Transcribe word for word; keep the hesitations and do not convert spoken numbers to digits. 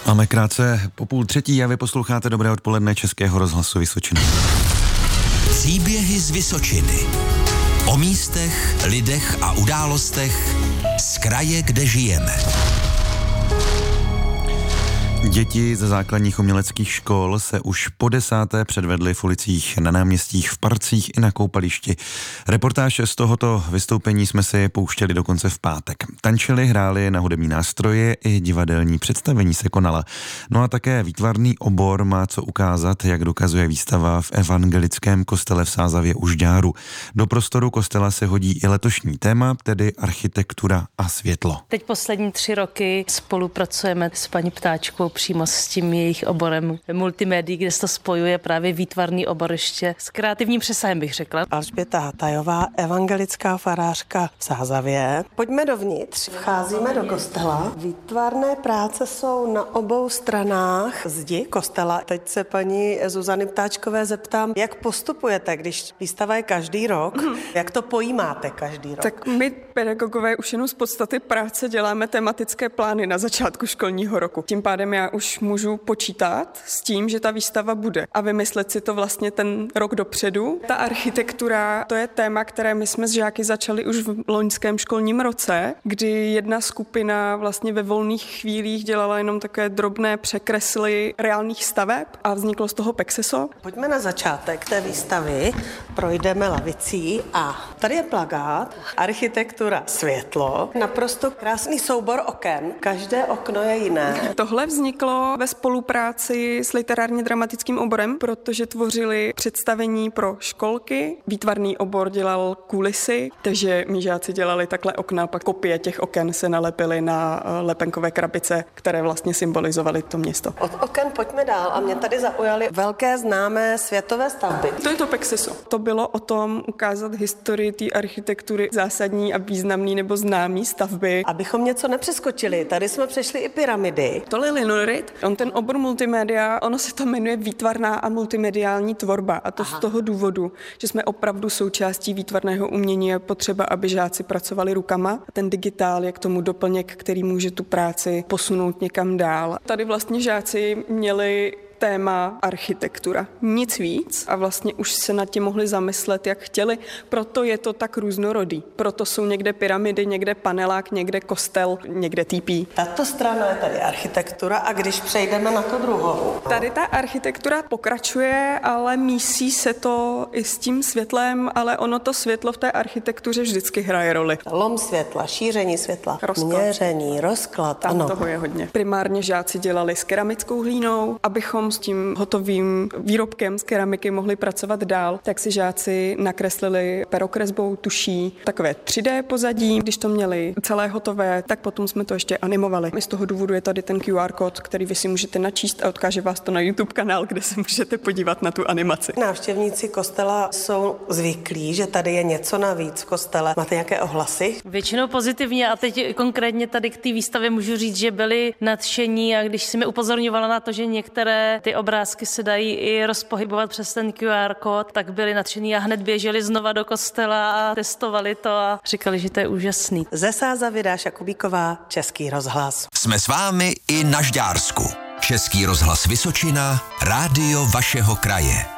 Máme krátce po půl třetí a vy posloucháte Dobré odpoledne Českého rozhlasu Vysočina. Příběhy z Vysočiny. O místech, lidech a událostech z kraje, kde žijeme. Děti ze základních uměleckých škol se už po desáté předvedly v ulicích, na náměstích, v parcích i na koupališti. Reportáž z tohoto vystoupení jsme si pouštěli dokonce v pátek. Tančili, hráli na hudební nástroje i divadelní představení se konala. No a také výtvarný obor má co ukázat, jak dokazuje výstava v evangelickém kostele v Sázavě u Žďáru. Do prostoru kostela se hodí i letošní téma, tedy architektura a světlo. Teď poslední tři roky spolupracujeme s paní Ptáčkou přímo s tím jejich oborem multimédií, kde se to spojuje právě výtvarný obor ještě s kreativním přesahem, bych řekla. Alžběta Hatajová, evangelická farářka v Sázavě. Pojďme dovnitř, vcházíme do kostela. Výtvarné práce jsou na obou stranách zdi kostela. Teď se paní Zuzany Ptáčkové zeptám, jak postupujete, když výstava je každý rok, mm. jak to pojímáte každý rok? Tak my pedagogové už jenom z podstaty práce děláme tematické plány na začátku školního roku. Tím pádem já už můžu počítat s tím, že ta výstava bude a vymyslet si to vlastně ten rok dopředu. Ta architektura, to je téma, které my jsme s žáky začali už v loňském školním roce, kdy jedna skupina vlastně ve volných chvílích dělala jenom takové drobné překresly reálných staveb a vzniklo z toho Pexeso. Pojďme na začátek té výstavy, projdeme lavicí a tady je plakát Architektura světlo, naprosto krásný soubor oken, každé okno je jiné. Tohle vzniklo ve spolupráci s literárně dramatickým oborem, protože tvořili představení pro školky, výtvarný obor dělal kulisy, takže mí žáci dělali takhle okna, pak kopie těch oken se nalepily na lepenkové krabice, které vlastně symbolizovaly to město. Od oken pojďme dál a mě tady zaujaly velké známé světové stavby. To je to Pexeso. To bylo o tom ukázat historii té architektury, zásadní a významný nebo známý stavby. Abychom něco nepřeskočili, tady jsme přešli i pyramidy. To je linolit. On ten obor multimédia, ono se to jmenuje výtvarná a multimediální tvorba a to Aha. z toho důvodu, že jsme opravdu součástí výtvarného umění, je potřeba, aby žáci pracovali rukama a ten digitál je k tomu doplněk, který může tu práci posunout někam dál. Tady vlastně žáci měli téma architektura. Nic víc a vlastně už se nad tím mohli zamyslet, jak chtěli. Proto je to tak různorodý. Proto jsou někde pyramidy, někde panelák, někde kostel, někde týpí. Tato strana je tady architektura a když přejdeme na tu druhou. Tady ta architektura pokračuje, ale mísí se to i s tím světlem, ale ono to světlo v té architektuře vždycky hraje roli. Lom světla, šíření světla, rozklad. Měření, rozklad. Tam ano. toho je hodně. Primárně žáci dělali s keramickou hlínou, abychom s tím hotovým výrobkem z keramiky mohli pracovat dál, tak si žáci nakreslili perokresbou tuší takové tři dé pozadí. Když to měli celé hotové, tak potom jsme to ještě animovali. I z toho důvodu je tady ten Q R kód, který vy si můžete načíst a odkáže vás to na YouTube kanál, kde se můžete podívat na tu animaci. Návštěvníci kostela jsou zvyklí, že tady je něco navíc v kostele. Máte nějaké ohlasy? Většinou pozitivně a teď konkrétně tady k té výstavě můžu říct, že byli nadšení a když si mi upozorňovala na to, že některé ty obrázky se dají i rozpohybovat přes ten Q R kód, tak byli nadšení a hned běželi znova do kostela a testovali to a říkali, že to je úžasný. Ze Sázavy Dáša Kubíková, Český rozhlas. Jsme s vámi i na Žďársku. Český rozhlas Vysočina, rádio vašeho kraje.